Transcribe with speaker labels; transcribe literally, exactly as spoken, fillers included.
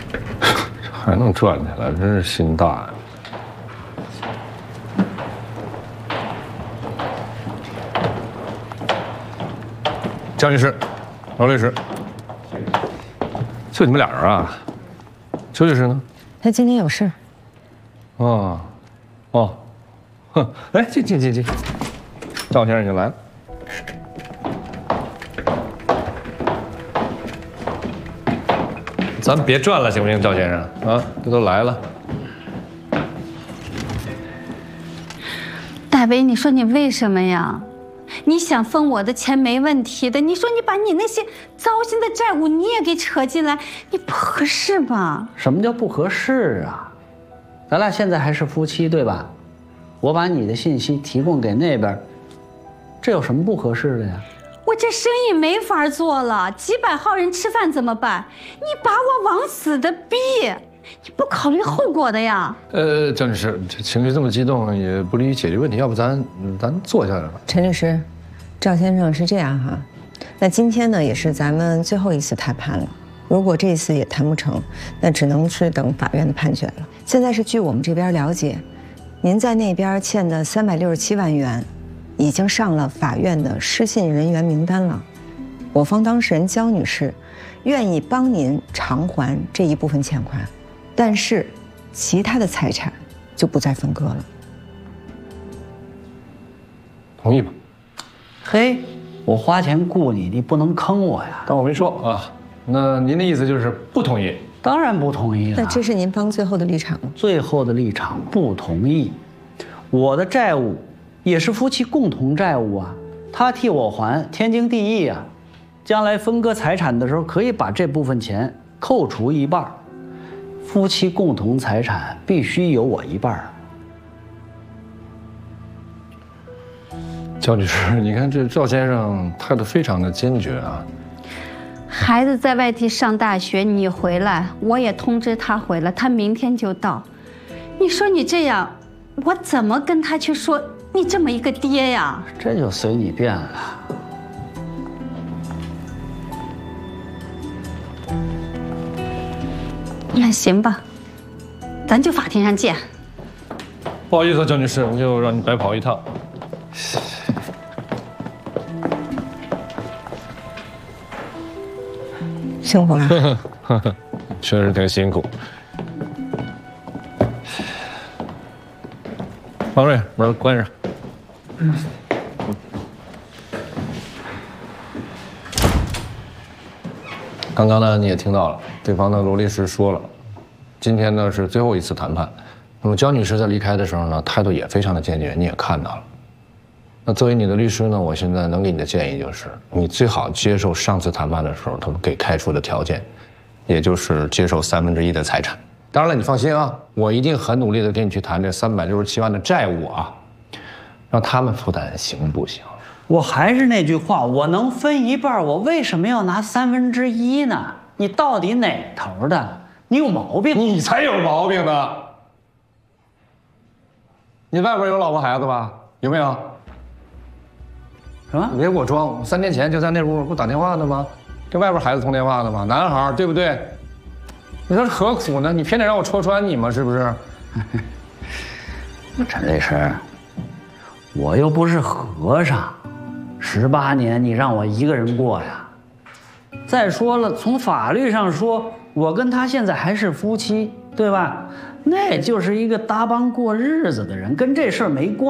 Speaker 1: 还能赚起来，真是心大呀！江律师，罗律师，就你们俩人啊？邱律师呢？
Speaker 2: 他今天有事。
Speaker 1: 哦，哦，哼，哎，进进进进，赵先生已经来了。咱别转了，行不行，赵先生？啊，这都来了。
Speaker 3: 大伟，你说你为什么呀？你想分我的钱没问题的，你说你把你那些糟心的债务你也给扯进来，你不合适吧？
Speaker 4: 什么叫不合适啊？咱俩现在还是夫妻，对吧？我把你的信息提供给那边，这有什么不合适的呀？
Speaker 3: 我这生意没法做了，几百号人吃饭怎么办？你把我往死的逼，你不考虑后果的呀？
Speaker 1: 呃，江律师，情绪这么激动，也不利于解决问题，要不咱咱坐下来吧。
Speaker 2: 陈律师，赵先生是这样哈，那今天呢也是咱们最后一次谈判了。如果这一次也谈不成，那只能是等法院的判决了。现在是据我们这边了解，您在那边欠的三百六十七万元。已经上了法院的失信人员名单了，我方当事人焦女士愿意帮您偿还这一部分欠款，但是其他的财产就不再分割了。
Speaker 1: 同意吧？
Speaker 4: 嘿，我花钱雇你，你不能坑我呀！
Speaker 1: 当我没说啊。那您的意思就是不同意？
Speaker 4: 当然不同意了。
Speaker 2: 那这是您方最后的立场吗？
Speaker 4: 最后的立场不同意，我的债务。也是夫妻共同债务啊，他替我还，天经地义啊。将来分割财产的时候，可以把这部分钱扣除一半。夫妻共同财产必须有我一半。
Speaker 1: 焦女士，你看这赵先生态度非常的坚决啊。
Speaker 3: 孩子在外地上大学，你回来，我也通知他回来，他明天就到。你说你这样，我怎么跟他去说？你这么一个爹呀，
Speaker 4: 这就随你便了。
Speaker 3: 那行吧，咱就法庭上见。
Speaker 1: 不好意思，焦女士，又让你白跑一趟。
Speaker 2: 辛苦了。
Speaker 1: 确实挺辛苦。王瑞，门关上。嗯。刚刚呢，你也听到了，对方的罗律师说了，今天呢是最后一次谈判。那么焦女士在离开的时候呢，态度也非常的坚决，你也看到了。那作为你的律师呢，我现在能给你的建议就是，你最好接受上次谈判的时候他们给开出的条件，也就是接受三分之一的财产。当然了，你放心啊，我一定很努力的跟你去谈这三百六十七万的债务啊，让他们负担，行不行？
Speaker 4: 我还是那句话，我能分一半，我为什么要拿三分之一呢？你到底哪头的？你有毛病！
Speaker 1: 你才有毛病呢！你外边有老婆孩子吧？有没有？
Speaker 4: 什么？
Speaker 1: 你别给我装！我三天前就在那屋不打电话呢吗？跟外边孩子通电话呢吗？男孩对不对？你说何苦呢？你偏得让我戳穿你吗？是不是？
Speaker 4: 陈律师，我又不是和尚，十八年你让我一个人过呀？再说了，从法律上说，我跟他现在还是夫妻，对吧？那就是一个搭帮过日子的人，跟这事儿没关系。